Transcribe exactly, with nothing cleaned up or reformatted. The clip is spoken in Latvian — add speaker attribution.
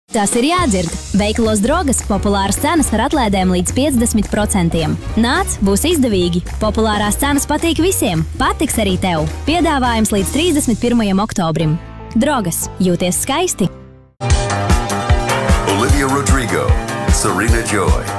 Speaker 1: Tas ir jādzird. Veikalos Drogas populāras cenas ar atlaidēm līdz piecdesmit procentiem. Nāc, būs izdevīgi. Populārās cenas patīk visiem. Patiks arī tev. Piedāvājums līdz trīsdesmit pirmajam oktobrim. Drogas. Jūties skaisti.
Speaker 2: Olivia Rodrigo, Serena Joy.